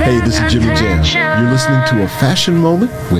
Hey, this is Jimmy Jam. You're listening to A Fashion Moment with